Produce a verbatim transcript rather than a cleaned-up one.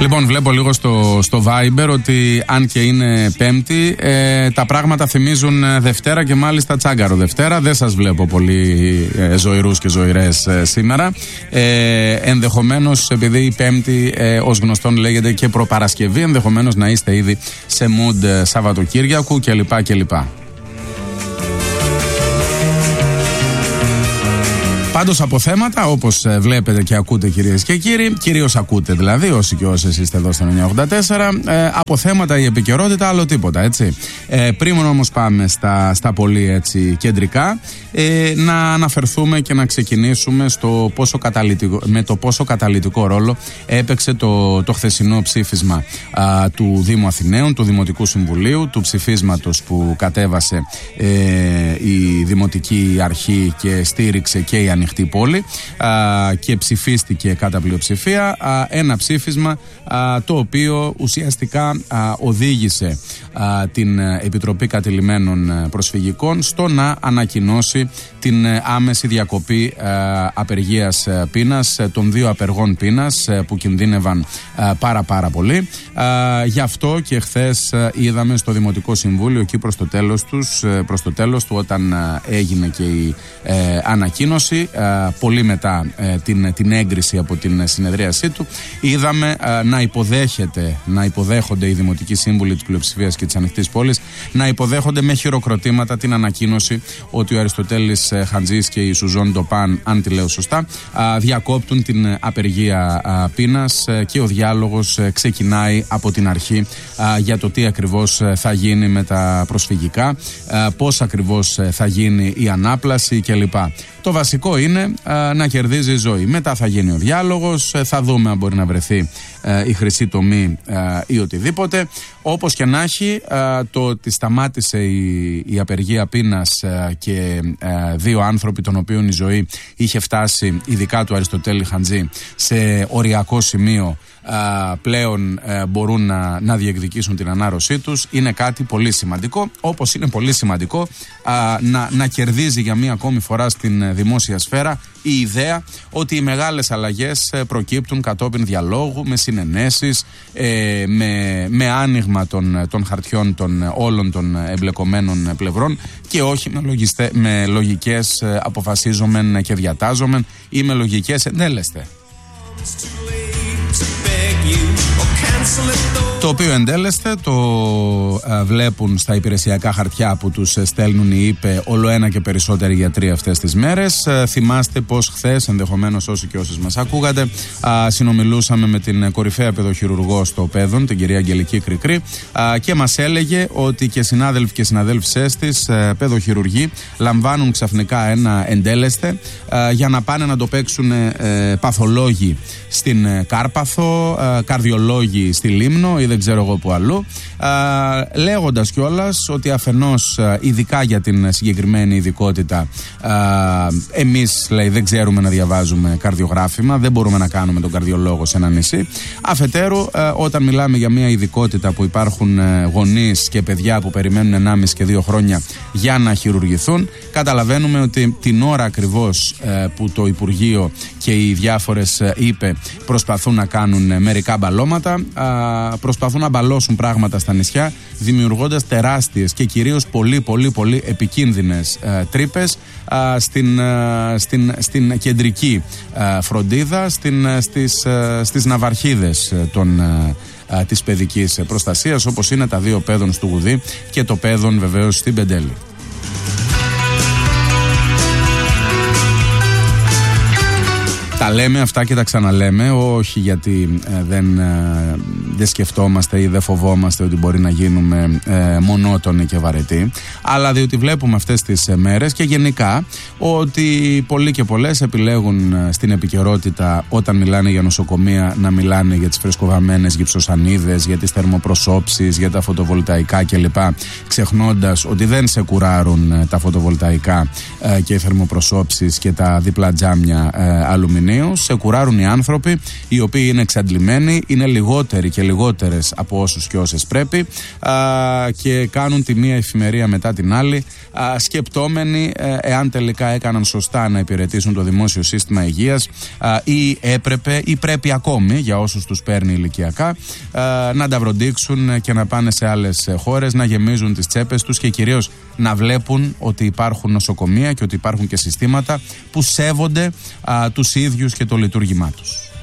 Λοιπόν, βλέπω λίγο στο, στο Viber ότι αν και είναι Πέμπτη, ε, τα πράγματα θυμίζουν Δευτέρα και μάλιστα τσάγκαρο Δευτέρα. Δεν σας βλέπω πολύ ε, ζωηρούς και ζωηρές ε, σήμερα. Ε, ενδεχομένως, επειδή η Πέμπτη ε, ως γνωστόν λέγεται και προπαρασκευή, ενδεχομένως να είστε ήδη σε mood ε, Σαββατοκύριακου κλπ. κλπ. Πάντως από θέματα, όπως βλέπετε και ακούτε κυρίες και κύριοι, κυρίως ακούτε δηλαδή, όσοι και όσες είστε εδώ στο εννιακόσια ογδόντα τέσσερα, ε, από θέματα η επικαιρότητα, άλλο τίποτα, έτσι. Ε, πριν όμως πάμε στα, στα πολύ έτσι κεντρικά, ε, να αναφερθούμε και να ξεκινήσουμε στο πόσο καταλυτικό, με το πόσο καταλυτικό ρόλο έπαιξε το, το χθεσινό ψήφισμα α, του Δήμου Αθηναίων, του Δημοτικού Συμβουλίου, του ψηφίσματος που κατέβασε ε, η Δημοτική Αρχή και στήριξε και η Ανοιχτή Πόλη α, και ψηφίστηκε κατά πλειοψηφία α, ένα ψήφισμα α, το οποίο ουσιαστικά α, οδήγησε α, την Επιτροπή Κατηλημένων Προσφυγικών στο να ανακοινώσει την άμεση διακοπή α, απεργίας πείνας των δύο απεργών πείνας που κινδύνευαν α, πάρα πάρα πολύ. Α, γι' αυτό και χθες α, είδαμε στο Δημοτικό Συμβούλιο εκεί προς το τέλος τους, προς το τέλος του όταν α, έγινε και η ε, ανακοίνωση πολύ μετά ε, την, την έγκριση από την συνεδρίασή του, είδαμε ε, να υποδέχεται, να υποδέχονται οι Δημοτικοί Σύμβουλοι της Πλειοψηφίας και της Ανοιχτής Πόλης, να υποδέχονται με χειροκροτήματα την ανακοίνωση ότι ο Αριστοτέλης ε, Χαντζής και η Σουζόν Ντοπάν, αν τη λέω σωστά, ε, διακόπτουν την απεργία ε, πείνας ε, και ο διάλογος ε, ξεκινάει από την αρχή ε, για το τι ακριβώς ε, θα γίνει με τα προσφυγικά, ε, πώς ακριβώς ε, θα γίνει η ανάπλαση κλπ. Το βασικό είναι α, να κερδίζει η ζωή. Μετά θα γίνει ο διάλογος, θα δούμε αν μπορεί να βρεθεί α, η χρυσή τομή α, ή οτιδήποτε. Όπως και να έχει, α, το ότι σταμάτησε η, η απεργία πείνας α, και α, δύο άνθρωποι των οποίων η ζωή είχε φτάσει, ειδικά του Αριστοτέλη Χαντζή, σε οριακό σημείο, α, πλέον α, μπορούν να, να διεκδικήσουν την ανάρρωσή τους, είναι κάτι πολύ σημαντικό. Όπως είναι πολύ σημαντικό α, να, να κερδίζει για μία ακόμη φορά στην δημόσια σφαίρα η ιδέα ότι οι μεγάλες αλλαγές προκύπτουν κατόπιν διαλόγου, με συνενέσεις, ε, με, με άνοιγμα των, των χαρτιών των όλων των εμπλεκομένων πλευρών και όχι με, λογιστε, με λογικές αποφασίζομεν και διατάζομεν ή με λογικές εντέλεστε. Το οποίο εντέλεστε το α, βλέπουν στα υπηρεσιακά χαρτιά που τους στέλνουν οι ΙΠΕ όλο ένα και περισσότεροι γιατροί αυτές τις μέρες. Α, θυμάστε πως χθες, ενδεχομένως όσοι και όσες μας ακούγατε, α, συνομιλούσαμε με την κορυφαία παιδοχειρουργό στο Πέδον, την κυρία Αγγελική Κρικρή, α, και μας έλεγε ότι και συνάδελφοι και συναδέλφισές της, α, παιδοχειρουργοί, λαμβάνουν ξαφνικά ένα εντέλεστε α, για να πάνε να το παίξουν ε, παθολόγοι στην Κάρπαθο, α, καρδιολόγοι στη Λίμνο ή δεν ξέρω εγώ που αλλού, α, λέγοντας κιόλας ότι αφενός α, ειδικά για την συγκεκριμένη ειδικότητα α, εμείς λέει δεν ξέρουμε να διαβάζουμε καρδιογράφημα, δεν μπορούμε να κάνουμε τον καρδιολόγο σε ένα νησί. Αφετέρου, α, όταν μιλάμε για μια ειδικότητα που υπάρχουν α, γονείς και παιδιά που περιμένουν ενάμιση και δύο χρόνια για να χειρουργηθούν, καταλαβαίνουμε ότι την ώρα ακριβώς α, που το Υπουργείο και οι διάφορες ΙΠΕ προσπαθούν να κάνουν μερικά μπαλώματα, α, προσπαθούν να μπαλώσουν πράγματα στα νησιά, δημιουργώντας τεράστιες και κυρίως πολύ πολύ πολύ επικίνδυνες α, τρύπες α, στην, α, στην, στην κεντρική α, φροντίδα, στην, α, στις, α, στις ναυαρχίδες των, α, α, της παιδικής προστασίας, όπως είναι τα δύο Πέδων στο Γουδί και το Πέδον βεβαίως στην Πεντέλη. Τα λέμε αυτά και τα ξαναλέμε, όχι γιατί ε, δεν, ε, δεν σκεφτόμαστε ή δεν φοβόμαστε ότι μπορεί να γίνουμε ε, μονότονοι και βαρετοί, αλλά διότι βλέπουμε αυτές τις ε, μέρες και γενικά ότι πολλοί και πολλές επιλέγουν ε, στην επικαιρότητα όταν μιλάνε για νοσοκομεία να μιλάνε για τις φρεσκοβαμμένες γυψοσανίδες, για τις θερμοπροσώψεις, για τα φωτοβολταϊκά κλπ, ξεχνώντας ότι δεν σε κουράρουν ε, τα φωτοβολταϊκά ε, και οι θερμοπροσώψεις και τα διπλά τζάμια ε, αλουμινίου. νοσοκομείου, σε κουράρουν οι άνθρωποι οι οποίοι είναι εξαντλημένοι, είναι λιγότεροι και λιγότερες από όσους και όσες πρέπει α, και κάνουν τη μία εφημερία μετά την άλλη, α, σκεπτόμενοι ε, εάν τελικά έκαναν σωστά να υπηρετήσουν το δημόσιο σύστημα υγείας α, ή έπρεπε ή πρέπει ακόμη για όσους τους παίρνει ηλικιακά α, να τα βροντίξουν και να πάνε σε άλλες χώρες, να γεμίζουν τις τσέπες τους και κυρίως να βλέπουν ότι υπάρχουν νοσοκομεία και ότι υπάρχουν και συστήματα που σέβονται α, τους ίδιους και το λειτουργήμά τους.